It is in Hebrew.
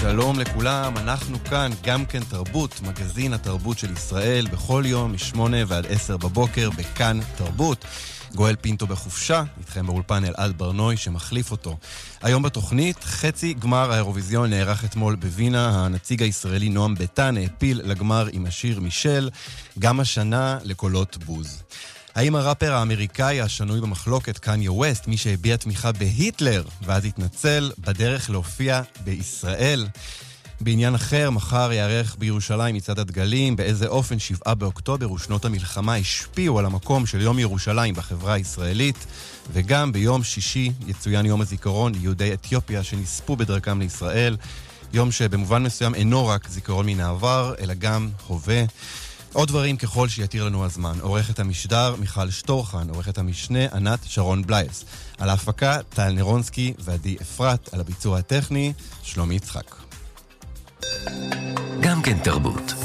שלום לכולם, אנחנו כאן, גם כן תרבות, מגזין התרבות של ישראל, בכל יום מ8 ועד 10 בבוקר, בכאן תרבות. גואל פינטו בחופשה, איתכם באולפן אלעד ברנוי שמחליף אותו. היום בתוכנית, חצי גמר האירוויזיון נערך אתמול בווינה, הנציג הישראלי נועם ביתן העפיל לגמר עם השיר מישל, גם השנה לקולות בוז. האם הראפר האמריקאי השנוי במחלוקת קניה ווסט, מי שהביע תמיכה בהיטלר ואז התנצל, בדרך להופיע בישראל? בעניין אחר, מחר יערך בירושלים מצעד הדגלים, באיזה אופן 7 באוקטובר ושנות המלחמה השפיעו על המקום של יום ירושלים בחברה הישראלית, וגם ביום שישי יצוין יום הזיכרון ליהודי אתיופיה שנספו בדרכם לישראל, יום שבמובן מסוים אינו רק זיכרון מן העבר, אלא גם הווה. עוד דברים ככל שיתיר לנו הזמן. עורכת המשדר מיכל שטורחן, עורכת המשנה ענת שרון בלייס. על ההפקה טל נירונסקי ועדי אפרת, על הביצוע הטכני שלומי יצחק. גם כן תרבות.